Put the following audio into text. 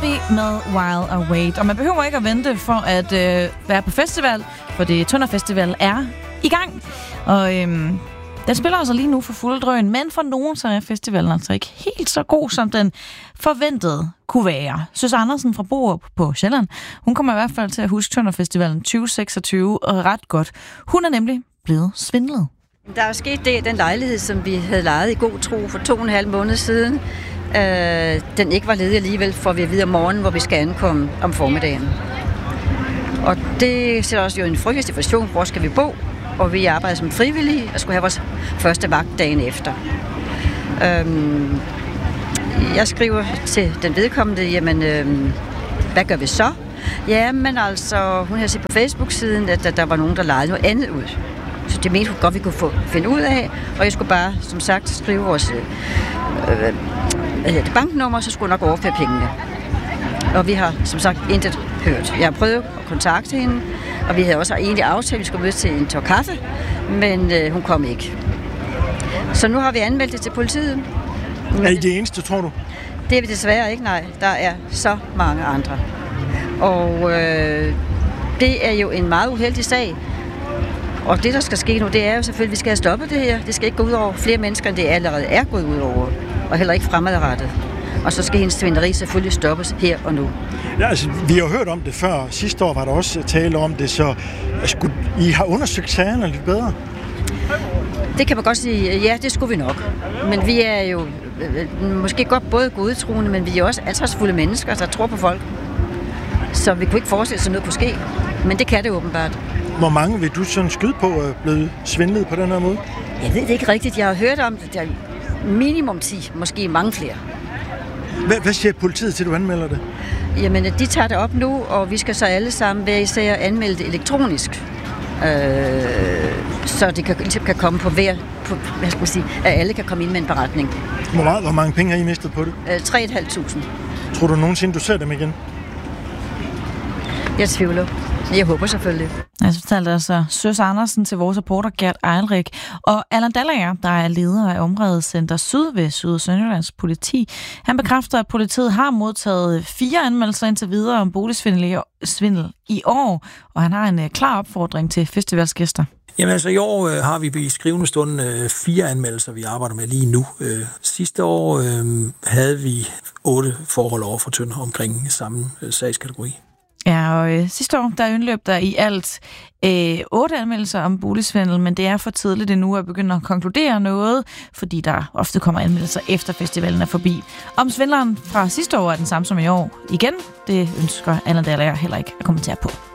Barbie med While I Wait. Og man behøver ikke at vente for at være på festival, for det Tønder Festival er i gang. Og den spiller altså lige nu for fuld drøn, men for nogen så er festivalen altså ikke helt så god, som den forventede kunne være. Søs Andersen fra Borup på Sjælland, hun kommer i hvert fald til at huske Tønder Festivalen 2026 og ret godt. Hun er nemlig blevet svindlet. Der er sket det, den lejlighed, som vi havde lejet i god tro for 2,5 måneder siden, den ikke var ledig alligevel, får vi at vide om morgenen, hvor vi skal ankomme om formiddagen. Og det sætter os jo i en frygtelig situation, hvor skal vi bo? Og vi arbejder som frivillige og skulle have vores første vagt dagen efter. Jeg skriver til den vedkommende, jamen, hvad gør vi så? Ja, men altså, hun har set på Facebook-siden, at der var nogen, der lejede noget andet ud. Så det mente hun godt, vi kunne finde ud af. Og jeg skulle bare, som sagt, skrive vores banknummer, så skulle jeg nok overføre pengene. Og vi har, som sagt, intet hørt. Jeg har prøvet at kontakte hende, og vi havde også egentlig aftalt, at vi skulle mødes til en tår kaffe, men hun kom ikke. Så nu har vi anmeldt det til politiet. Er I det eneste, tror du? Det er vi desværre ikke, nej. Der er så mange andre. Og det er jo en meget uheldig sag. Og det, der skal ske nu, det er jo selvfølgelig, at vi skal have stoppet det her. Det skal ikke gå ud over flere mennesker, end det allerede er gået ud over. Og heller ikke fremadrettet. Og så skal hendes svindleri selvfølgelig stoppes her og nu. Ja, altså, vi har hørt om det før. Sidste år var der også tale om det, så I har undersøgt sagerne lidt bedre? Det kan man godt sige, ja, det skulle vi nok. Men vi er jo måske godt både godtroende, men vi er også ansvarsfulde mennesker, der tror på folk. Så vi kunne ikke forestille sig, at noget kunne ske. Men det kan det åbenbart. Hvor mange vil du sådan skyde på er blevet svindlet på den her måde? Jeg ved det ikke rigtigt. Jeg har hørt om det. Der er minimum 10, måske mange flere. Hvad siger politiet til, du anmelder det? Jamen, de tager det op nu, og vi skal så alle sammen hver især anmelde det elektronisk. Så det kan komme på hvad skal man sige, at alle kan komme ind med en beretning. Hvor mange penge har I mistet på det? 3.500. Tror du nogensinde, du ser dem igen? Jeg tvivler. Jeg håber selvfølgelig. Jeg fortalte altså Søs Andersen til vores reporter Gert Eilrik. Og Allan Dallager, der er leder af Områdecenter Syd ved Syd- og Sønderjyllands politi, han bekræfter, at politiet har modtaget 4 anmeldelser indtil videre om boligsvindel i år, og han har en klar opfordring til festivalsgæster. Jamen altså i år har vi i skrivende stund 4 anmeldelser, vi arbejder med lige nu. Sidste år havde vi 8 forhold over for Tønder omkring samme sagskategori. Ja, og sidste år, der indløb der i alt 8 anmeldelser om boligsvindel, men det er for tidligt endnu at begynde at konkludere noget, fordi der ofte kommer anmeldelser efter festivalen er forbi. Om svindleren fra sidste år er den samme som i år igen, det ønsker Allan Dallager heller ikke at kommentere på.